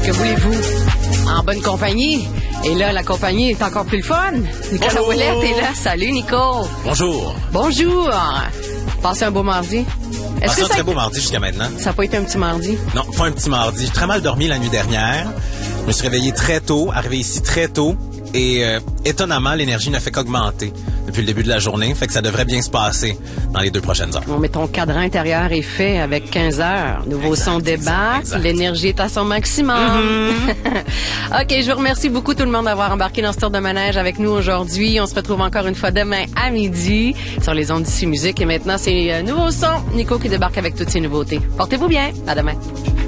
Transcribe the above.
Que voulez-vous? En bonne compagnie. Et là, la compagnie est encore plus le fun. Nicolas Ouellette est là. Salut, Nico. Bonjour. Bonjour. Passez un beau mardi. Passez un très beau mardi jusqu'à maintenant. Ça n'a pas été un petit mardi? Non, pas un petit mardi. J'ai très mal dormi la nuit dernière. Je me suis réveillé très tôt, arrivé ici très tôt. Et étonnamment, l'énergie ne fait qu'augmenter depuis le début de la journée. Fait que ça devrait bien se passer dans les 2 prochaines heures. Bon, mais ton cadran intérieur est fait avec 15 heures. Nouveau son débarque. L'énergie est à son maximum. OK, je vous remercie beaucoup tout le monde d'avoir embarqué dans ce tour de manège avec nous aujourd'hui. On se retrouve encore une fois demain à midi sur les ondes d'ici musique. Et maintenant, c'est nouveau son. Nico qui débarque avec toutes ses nouveautés. Portez-vous bien. À demain.